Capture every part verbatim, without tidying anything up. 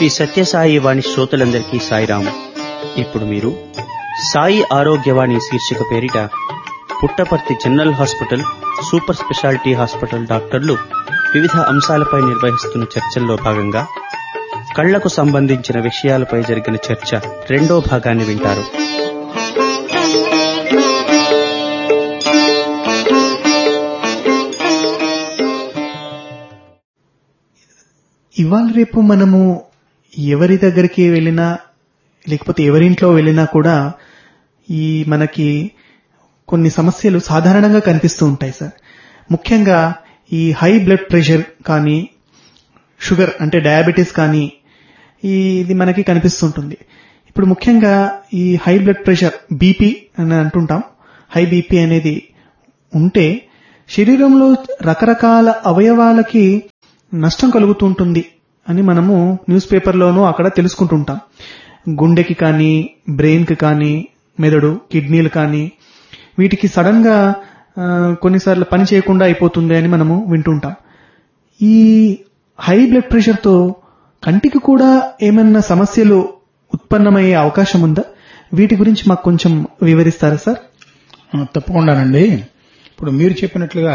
శ్రీ సత్యసాయి వాణి శ్రోతలందరికీ సాయిరాము. ఇప్పుడు మీరు సాయి ఆరోగ్యవాణి శీర్షిక పేరిట Puttaparthi general hospital, super speciality hospital డాక్టర్లు వివిధ అంశాలపై నిర్వహిస్తున్న చర్చల్లో భాగంగా కళ్లకు సంబంధించిన విషయాలపై జరిగిన చర్చ రెండో భాగాన్ని వింటారు. ఇవాళ రేపు మనము ఎవరి దగ్గరికి వెళ్ళినా లేకపోతే ఎవరింట్లో వెళ్ళినా కూడా ఈ మనకి కొన్ని సమస్యలు సాధారణంగా కనిపిస్తూ ఉంటాయి సార్. ముఖ్యంగా ఈ హై బ్లడ్ ప్రెషర్ కానీ, షుగర్ అంటే డయాబెటీస్ కానీ ఇది మనకి కనిపిస్తుంటుంది. ఇప్పుడు ముఖ్యంగా ఈ హై బ్లడ్ ప్రెషర్, బీపీ అని అంటుంటాం, హై బీపీ అనేది ఉంటే శరీరంలో రకరకాల అవయవాలకి నష్టం కలుగుతుంటుంది అని మనము న్యూస్ పేపర్లోనూ అక్కడ తెలుసుకుంటుంటాం. గుండెకి కానీ, బ్రెయిన్కి కానీ, మెదడు, కిడ్నీలు కానీ వీటికి సడన్ గా కొన్నిసార్లు పని చేయకుండా అయిపోతుంది అని మనము వింటుంటాం. ఈ హై బ్లడ్ ప్రెషర్ తో కంటికి కూడా ఏమన్నా సమస్యలు ఉత్పన్నమయ్యే అవకాశం ఉందా? వీటి గురించి మాకు కొంచెం వివరిస్తారా సార్? తప్పకుండానండి. ఇప్పుడు మీరు చెప్పినట్లుగా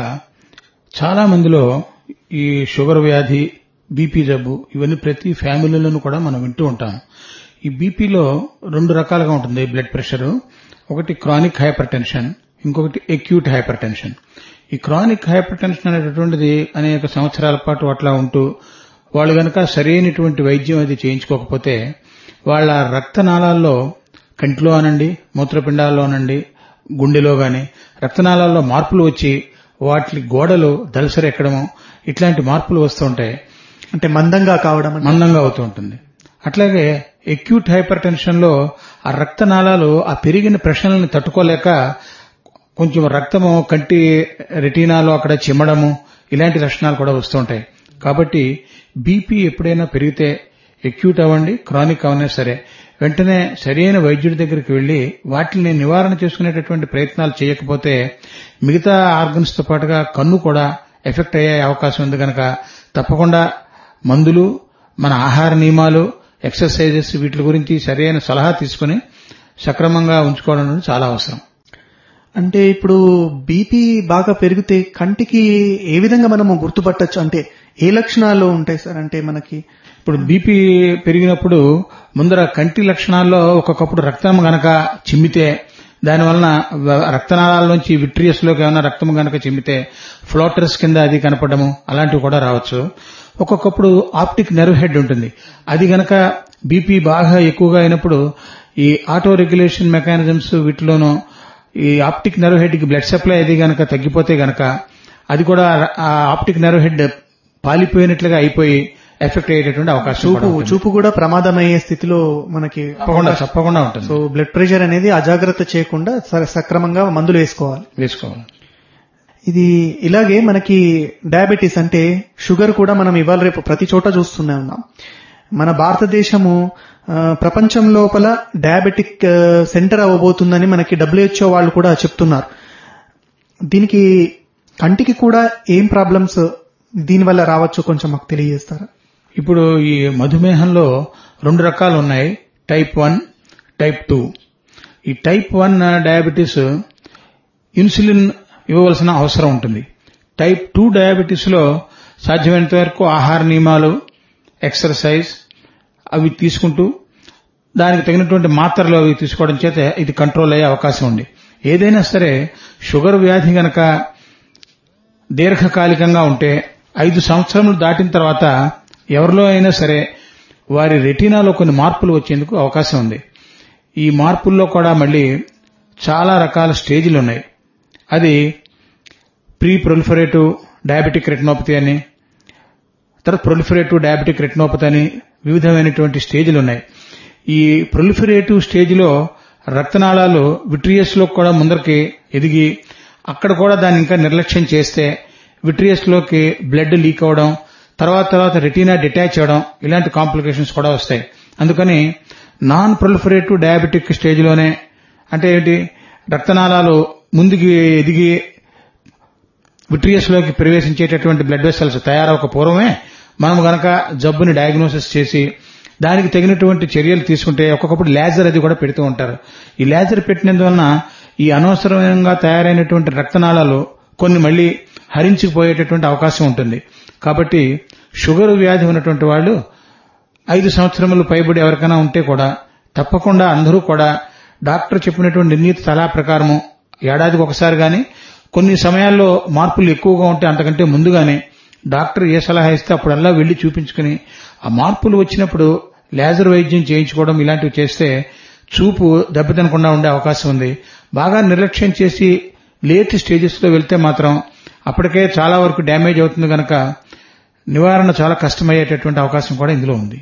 చాలా మందిలో ఈ షుగర్ వ్యాధి, బీపీ జబ్బు ఇవన్నీ ప్రతి ఫ్యామిలీలోనూ కూడా మనం వింటూ ఉంటాం. ఈ బీపీలో రెండు రకాలుగా ఉంటుంది బ్లడ్ ప్రెషర్. ఒకటి క్రానిక్ హైపర్ టెన్షన్, ఇంకొకటి అక్యూట్ హైపర్ టెన్షన్. ఈ క్రానిక్ హైపర్ టెన్షన్ అనేటటువంటిది అనేక సంవత్సరాల పాటు అట్లా ఉంటూ వాళ్ళు గనక సరైనటువంటి వైద్యం అది చేయించుకోకపోతే వాళ్ళ రక్తనాళాల్లో, కంటిలో అనండి, మూత్రపిండాల్లోనండి, గుండెలో గాని రక్తనాళాల్లో మార్పులు వచ్చి వాటి గోడలు దలసరెక్కడము ఇట్లాంటి మార్పులు వస్తూ ఉంటాయి. అంటే మందంగా కావడం, మందంగా అవుతూ ఉంటుంది. అట్లాగే అక్యూట్ హైపర్ టెన్షన్ లో ఆ రక్తనాళాలు ఆ పెరిగిన ప్రెషర్లను తట్టుకోలేక కొంచెం రక్తము కంటి రెటీనాలో అక్కడ చిమ్మడము ఇలాంటి లక్షణాలు కూడా వస్తూ ఉంటాయి. కాబట్టి బీపీ ఎప్పుడైనా పెరిగితే అక్యూట్ అవ్వండి, క్రానిక్ అవనే సరే వెంటనే సరైన వైద్యుడి దగ్గరికి వెళ్లి వాటిని నివారణ చేసుకునేటటువంటి ప్రయత్నాలు చేయకపోతే మిగతా ఆర్గన్స్ తో పాటుగా కన్ను కూడా ఎఫెక్ట్ అయ్యే అవకాశం ఉంది. కనుక తప్పకుండా మందులు, మన ఆహార నియమాలు, ఎక్సర్సైజెస్ వీటి గురించి సరైన సలహా తీసుకుని సక్రమంగా ఉంచుకోవడం చాలా అవసరం. అంటే ఇప్పుడు బీపీ బాగా పెరిగితే కంటికి ఏ విధంగా మనము గుర్తుపట్టచ్చు? అంటే ఏ లక్షణాలు ఉంటాయి సార్? అంటే మనకి ఇప్పుడు బీపీ పెరిగినప్పుడు ముందర కంటి లక్షణాల్లో ఒక్కొక్కప్పుడు రక్తం గనక చిమ్మితే, దానివలన రక్తనాళాల నుంచి విట్రియస్ లోకి ఏమైనా రక్తం గనక చిమ్మితే ఫ్లోటర్స్ కింద అది కనపడము అలాంటివి కూడా రావచ్చు. ఒక్కొక్కప్పుడు ఆప్టిక్ నెర్వ్ హెడ్ ఉంటుంది, అది గనక బీపీ బాగా ఎక్కువగా అయినప్పుడు ఈ ఆటో రెగ్యులేషన్ మెకానిజమ్స్ వీటిలోనూ ఈ ఆప్టిక్ నెర్వ్ హెడ్ కి బ్లడ్ సప్లై అది గనక తగ్గిపోతే గనక అది కూడా ఆ ఆప్టిక్ నెర్వ్ హెడ్ పాలిపోయినట్లుగా అయిపోయి ఎఫెక్ట్ అయ్యేటటువంటి అవకాశం, చూపు చూపు కూడా ప్రమాదమయ్యే స్థితిలో మనకి తప్పకుండా ఉంటుంది. సో బ్లడ్ ప్రెషర్ అనేది అజాగ్రత్త చేయకుండా సక్రమంగా మందులు వేసుకోవాలి వేసుకోవాలి ఇది ఇలాగే మనకి డయాబెటీస్ అంటే షుగర్ కూడా మనం ఇవాళ రేపు ప్రతి చోట చూస్తూనే ఉన్నాం. మన భారతదేశము ప్రపంచం లోపల డయాబెటిక్ సెంటర్ అవ్వబోతుందని మనకి డబ్ల్యూహెచ్ఓ వాళ్ళు కూడా చెప్తున్నారు. దీనికి కంటికి కూడా ఏం ప్రాబ్లమ్స్ దీనివల్ల రావచ్చు కొంచెం మాకు తెలియజేస్తారా? ఇప్పుడు ఈ మధుమేహంలో రెండు రకాలు ఉన్నాయి, టైప్ వన్, టైప్ టూ. ఈ టైప్ వన్ డయాబెటీస్ ఇన్సులిన్ ఇవ్వవలసిన అవసరం ఉంటుంది. టైప్ టూ డయాబెటీస్ లో సాధ్యమైనంత వరకు ఆహార నియమాలు, ఎక్సర్సైజ్ అవి తీసుకుంటూ దానికి తగినటువంటి మాత్రలు అవి తీసుకోవడం చేత ఇది కంట్రోల్ అయ్యే అవకాశం ఉంది. ఏదైనా సరే షుగర్ వ్యాధి గనక దీర్ఘకాలికంగా ఉంటే ఐదు సంవత్సరములు దాటిన తర్వాత ఎవరిలో అయినా సరే వారి రెటీనాలో కొన్ని మార్పులు వచ్చేందుకు అవకాశం ఉంది. ఈ మార్పుల్లో కూడా మళ్లీ చాలా రకాల స్టేజీలు ఉన్నాయి. అది ప్రీ ప్రొలిఫరేటివ్ డయాబెటిక్ రెటినోపతి అని, తర్వాత ప్రొలిఫరేటివ్ డయాబెటిక్ రెటినోపతి అని వివిధమైనటువంటి స్టేజీలు ఉన్నాయి. ఈ ప్రొలిఫరేటివ్ స్టేజిలో రక్తనాళాలు విట్రియస్ లో కూడా ముందరికి ఎదిగి అక్కడ కూడా దాన్ని ఇంకా నిర్లక్ష్యం చేస్తే విట్రియస్ లోకి బ్లడ్ లీక్ అవడం, తర్వాత తర్వాత రెటీనా డిటాచ్ అవడం ఇలాంటి కాంప్లికేషన్స్ కూడా వస్తాయి. అందుకని నాన్ ప్రొలిఫరేటివ్ డయాబెటిక్ స్టేజ్లోనే, అంటే ఏంటి, రక్తనాళాలు ముందుకి ఎదిగి విట్రియస్ లోకి ప్రవేశించేటటువంటి బ్లడ్ వెసల్స్ తయారవక పూర్వమే మనం గనక జబ్బుని డయాగ్నోసిస్ చేసి దానికి తగినటువంటి చర్యలు తీసుకుంటే ఒక్కొక్కప్పుడు లేజర్ అది కూడా పెడుతూ ఉంటారు. ఈ లేజర్ పెట్టినందువలన ఈ అనవసరంగా తయారైనటువంటి రక్తనాళాలు కొన్ని మళ్లీ హరించుకుపోయేటటువంటి అవకాశం ఉంటుంది. కాబట్టి షుగర్ వ్యాధి ఉన్నటువంటి వాళ్ళు ఐదు సంవత్సరములు పైబడి ఎవరికైనా ఉంటే కూడా తప్పకుండా అందరూ కూడా డాక్టర్ చెప్పినటువంటి నిర్ణీత సలహా ప్రకారము ఏడాదికి ఒకసారి గాని, కొన్ని సమయాల్లో మార్పులు ఎక్కువగా ఉంటే అంతకంటే ముందుగానే డాక్టర్ ఏ సలహా ఇస్తే అప్పుడల్లా వెళ్లి చూపించుకుని ఆ మార్పులు వచ్చినప్పుడు లేజర్ వైద్యం చేయించుకోవడం ఇలాంటివి చేస్తే చూపు దెబ్బతినకుండా ఉండే అవకాశం ఉంది. బాగా నిర్లక్ష్యం చేసి లేట్ స్టేజెస్ లో వెళ్తే మాత్రం అప్పటికే చాలా వరకు డ్యామేజ్ అవుతుంది కనుక నివారణ చాలా కష్టమయ్యేటటువంటి అవకాశం కూడా ఇందులో ఉంది.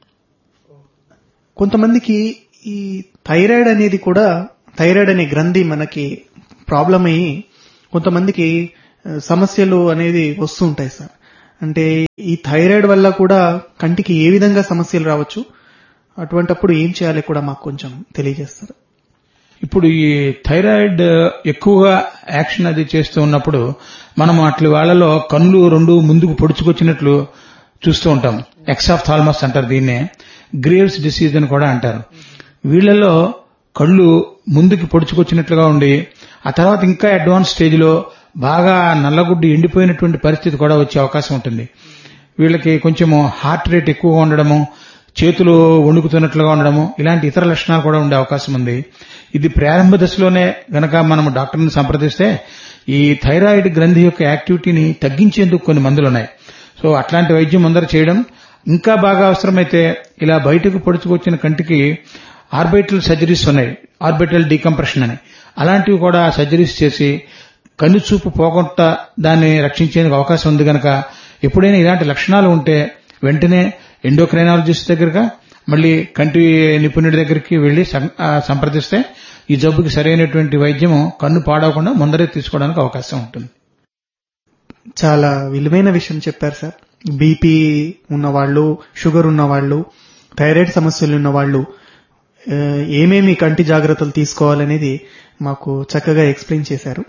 కొంతమందికి ఈ థైరాయిడ్ అనేది కూడా, థైరాయిడ్ అనే గ్రంథి మనకి ప్రాబ్లం అయ్యి కొంతమందికి సమస్యలు అనేది వస్తూ ఉంటాయి సార్. అంటే ఈ థైరాయిడ్ వల్ల కూడా కంటికి ఏ విధంగా సమస్యలు రావచ్చు, అటువంటప్పుడు ఏం చేయాలి కూడా మాకు కొంచెం తెలియజేస్తారు. ఇప్పుడు ఈ థైరాయిడ్ ఎక్కువగా యాక్షన్ అది చేస్తూ ఉన్నప్పుడు మనం అట్ల వాళ్ళలో కళ్ళు రెండు ముందుకు పొడుచుకొచ్చినట్లు చూస్తూ ఉంటాం. ఎక్సాఫ్థాల్మస్ అంటారు దీన్నే, గ్రేవ్స్ డిసీజ్ అని కూడా అంటారు. వీళ్లలో కళ్ళు ముందుకు పొడుచుకొచ్చినట్లుగా ఉండి ఆ తర్వాత ఇంకా అడ్వాన్స్ స్టేజ్ లో బాగా నల్లగుడ్డు ఎండిపోయినటువంటి పరిస్థితి కూడా వచ్చే అవకాశం ఉంటుంది. వీళ్ళకి కొంచెము హార్ట్ రేట్ ఎక్కువగా ఉండడము, చేతులు వణుకుతున్నట్లుగా ఉండడము, ఇలాంటి ఇతర లక్షణాలు కూడా ఉండే అవకాశం ఉంది. ఇది ప్రారంభ దశలోనే గనక మనం డాక్టర్ని సంప్రదిస్తే ఈ థైరాయిడ్ గ్రంథి యొక్క యాక్టివిటీని తగ్గించేందుకు కొన్ని మందులున్నాయి. సో అట్లాంటి వైద్యం ముందర చేయడం, ఇంకా బాగా అవసరమైతే ఇలా బయటకు పొడుచుకొచ్చిన కంటికి ఆర్బిటల్ సర్జరీస్ ఉన్నాయి, ఆర్బిటల్ డీకంప్రెషన్ అని, అలాంటివి కూడా సర్జరీస్ చేసి కన్ను చూపు పోకుండా దాన్ని రక్షించేందుకు అవకాశం ఉంది కనుక ఎప్పుడైనా ఇలాంటి లక్షణాలు ఉంటే వెంటనే ఎండోక్రైనాలజిస్ట్ దగ్గరగా మళ్లీ కంటి నిపుణుడి దగ్గరికి వెళ్లి సంప్రదిస్తే ఈ జబ్బుకి సరైనటువంటి వైద్యము కన్ను పాడవకుండా ముందరే తీసుకోవడానికి అవకాశం ఉంటుంది. చాలా విలువైన విషయం చెప్పారు సార్. బీపీ ఉన్నవాళ్లు, షుగర్ ఉన్నవాళ్లు, థైరాయిడ్ సమస్యలు ఉన్నవాళ్లు ఏమేమి కంటి జాగ్రత్తలు తీసుకోవాలనేది మాకు చక్కగా ఎక్స్ప్లెయిన్ చేశారు.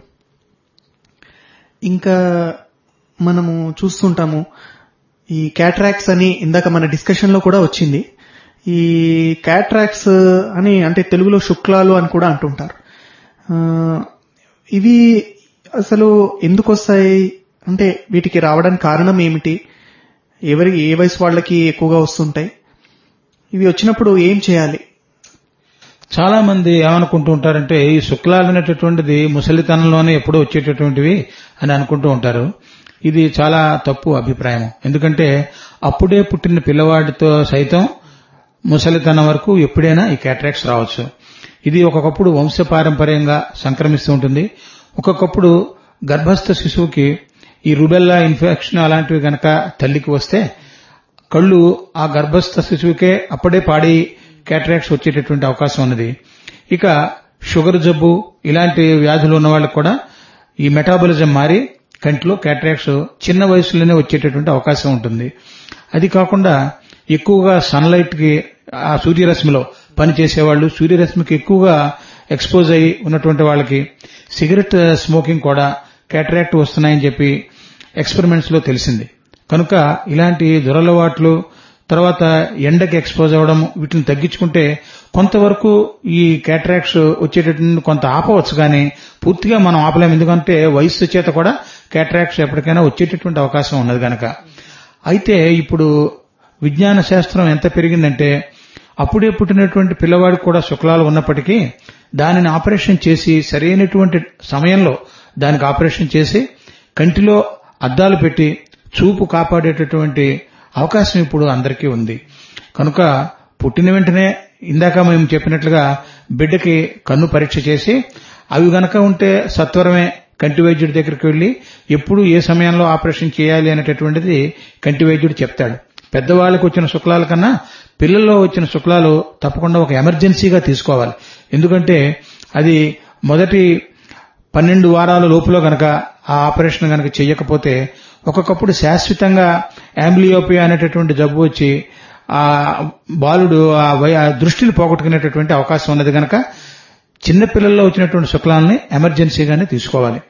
ఇంకా మనము చూస్తుంటాము ఈ క్యాట్రాక్ట్స్ అని ఇందాక మన డిస్కషన్ లో కూడా వచ్చింది. ఈ క్యాట్రాక్ట్స్ అని అంటే తెలుగులో శుక్లాలు అని కూడా అంటుంటారు. ఇవి అసలు ఎందుకు వస్తాయి, అంటే వీటికి రావడానికి కారణం ఏమిటి, ఎవరి ఏ వయసు వాళ్ళకి ఎక్కువగా వస్తుంటాయి, ఇవి వచ్చినప్పుడు ఏం చేయాలి? చాలా మంది ఏమనుకుంటూ ఉంటారంటే ఈ శుక్లాలు అనేటటువంటిది ముసలితనంలోనే ఎప్పుడూ వచ్చేటటువంటివి అని అనుకుంటూ ఉంటారు. ఇది చాలా తప్పు అభిప్రాయం. ఎందుకంటే అప్పుడే పుట్టిన పిల్లవాడితో సైతం ముసలితనం వరకు ఎప్పుడైనా ఈ క్యాట్రాక్ట్స్ రావచ్చు. ఇది ఒక్కొక్కప్పుడు వంశపారంపర్యంగా సంక్రమిస్తూ ఉంటుంది. ఒక్కొక్కప్పుడు గర్భస్థ శిశువుకి ఈ రుబెల్లా ఇన్ఫెక్షన్ అలాంటివి గనక తల్లికి వస్తే కళ్ళు ఆ గర్భస్థ శిశువుకే అప్పుడే పాడి క్యాట్రాక్ట్స్ వచ్చేటటువంటి అవకాశం ఉన్నది. ఇక షుగర్ జబ్బు ఇలాంటి వ్యాధులు ఉన్న వాళ్ళకు కూడా ఈ మెటాబాలిజం మారి కంటిలో క్యాట్రాక్ట్స్ చిన్న వయసులోనే వచ్చేటటువంటి అవకాశం ఉంటుంది. అది కాకుండా ఎక్కువగా సన్లైట్ కి, ఆ సూర్యరశ్మిలో పనిచేసేవాళ్లు, సూర్యరశ్మికి ఎక్కువగా ఎక్స్పోజ్ అయి ఉన్నటువంటి వాళ్ళకి సిగరెట్ స్మోకింగ్ కూడా క్యాట్రాక్ట్ వస్తున్నాయని చెప్పి ఎక్స్పెరిమెంట్స్ లో తెలిసింది. కనుక ఇలాంటి దురలవాట్లు, తర్వాత ఎండకి ఎక్స్పోజ్ అవ్వడం, వీటిని తగ్గించుకుంటే కొంతవరకు ఈ క్యాట్రాక్ట్స్ వచ్చేటటువంటి కొంత ఆపవచ్చు. కానీ పూర్తిగా మనం ఆపలేము. ఎందుకంటే వయస్సు చేత కూడా క్యాట్రాక్ట్స్ ఎప్పటికైనా వచ్చేటటువంటి అవకాశం ఉన్నది కనుక. అయితే ఇప్పుడు విజ్ఞాన శాస్త్రం ఎంత పెరిగిందంటే అప్పుడే పుట్టినటువంటి పిల్లవాడికి కూడా శుక్లాలు ఉన్నప్పటికీ దానిని ఆపరేషన్ చేసి సరైనటువంటి సమయంలో దానికి ఆపరేషన్ చేసి కంటిలో అద్దాలు పెట్టి చూపు కాపాడేటటువంటి అవకాశం ఇప్పుడు అందరికీ ఉంది. కనుక పుట్టిన వెంటనే ఇందాక మేము చెప్పినట్లుగా బిడ్డకి కన్ను పరీక్ష చేసి అవి గనక ఉంటే సత్వరమే కంటి వైద్యుడి దగ్గరికి వెళ్లి ఎప్పుడు ఏ సమయంలో ఆపరేషన్ చేయాలి అనేటటువంటిది కంటి వైద్యుడు చెప్తాడు. పెద్దవాళ్లకు వచ్చిన శుక్లాల కన్నా పిల్లల్లో వచ్చిన శుక్లాలు తప్పకుండా ఒక ఎమర్జెన్సీగా తీసుకోవాలి. ఎందుకంటే అది మొదటి పన్నెండు వారాల లోపులో గనక ఆ ఆపరేషన్ గనక చేయకపోతే ఒక్కొక్కప్పుడు శాశ్వతంగా యాంబ్లియోపియా అనేటటువంటి జబ్బు వచ్చి ఆ బాలుడు ఆ దృష్టిని పోగొట్టుకునేటటువంటి అవకాశం ఉన్నది కనుక చిన్నపిల్లల్లో వచ్చినటువంటి శుక్లాలని ఎమర్జెన్సీగానే తీసుకోవాలి.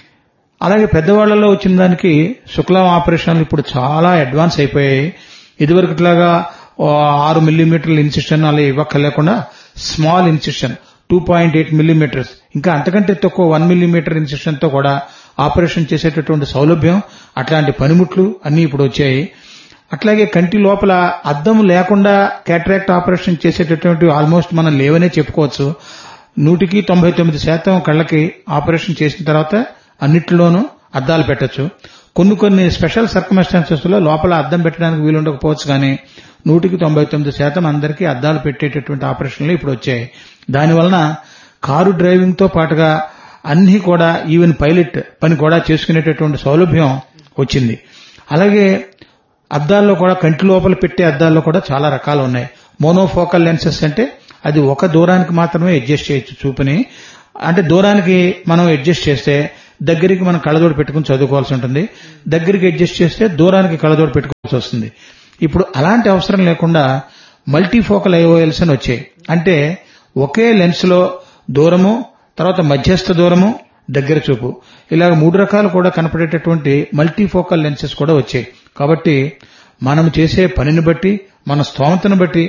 అలాగే పెద్దవాళ్లలో వచ్చిన దానికి శుక్లం ఆపరేషన్లు ఇప్పుడు చాలా అడ్వాన్స్ అయిపోయాయి. ఇదివరకులాగా ఆరు మిల్లీమీటర్ల ఇన్సిషన్ అలా ఇవ్వక్కర్లేకుండా small incision two point eight millimetres ఇంకా అంతకంటే తక్కువ వన్ మిల్లీమీటర్ ఇన్సిషన్ తో కూడా ఆపరేషన్ చేసేటటువంటి సౌలభ్యం, అట్లాంటి పనిముట్లు అన్ని ఇప్పుడు వచ్చాయి. అట్లాగే కంటి లోపల అద్దం లేకుండా క్యాటరాక్ట్ ఆపరేషన్ చేసేటటువంటి ఆల్మోస్ట్ మనం లేవనే చెప్పుకోవచ్చు. నూటికి తొంభై తొమ్మిది శాతం కళ్ళకి ఆపరేషన్ చేసిన తర్వాత అన్నిటిలోనూ అద్దాలు పెట్టచ్చు. కొన్ని కొన్ని స్పెషల్ సర్కమ్స్టాన్సెస్ లో లోపల అద్దం పెట్టడానికి వీలుండకపోవచ్చు, కానీ నూటికి తొంభై తొమ్మిది శాతం అందరికీ అద్దాలు పెట్టేటటువంటి ఆపరేషన్లు ఇప్పుడు వచ్చాయి. దానివలన కారు డ్రైవింగ్ తో పాటుగా అన్ని కూడా ఈవెన్ పైలట్ పని కూడా చేసుకునేటటువంటి సౌలభ్యం వచ్చింది. అలాగే అద్దాల్లో కూడా కంటి లోపల పెట్టే అద్దాల్లో కూడా చాలా రకాలు ఉన్నాయి. మోనోఫోకల్ లెన్సెస్ అంటే అది ఒక దూరానికి మాత్రమే అడ్జస్ట్ చేయొచ్చు చూపుని. అంటే దూరానికి మనం అడ్జస్ట్ చేస్తే దగ్గరికి మనం కళ్ళజోడు పెట్టుకుని చదువుకోవాల్సి ఉంటుంది, దగ్గరికి అడ్జస్ట్ చేస్తే దూరానికి కళ్ళజోడు పెట్టుకోవాల్సి వస్తుంది. ఇప్పుడు అలాంటి అవసరం లేకుండా మల్టీఫోకల్ ఐఓఎల్స్ అని వచ్చాయి. అంటే ఒకే లెన్స్ లో దూరము, తర్వాత మధ్యస్థ దూరము, దగ్గర చూపు, ఇలాగ మూడు రకాలు కూడా కనపడేటటువంటి మల్టీఫోకల్ లెన్సెస్ కూడా వచ్చాయి. కాబట్టి మనం చేసే పనిని బట్టి, మన స్తోమతను బట్టి